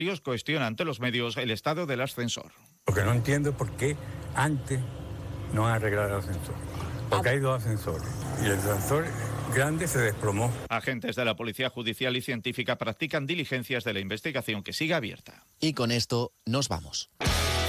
cuestiona ante los medios el estado del ascensor. Lo que no entiendo es por qué antes no han arreglado el ascensor. Porque hay dos ascensores y el ascensor grande se desplomó. Agentes de la Policía Judicial y Científica practican diligencias de la investigación que sigue abierta. Y con esto nos vamos.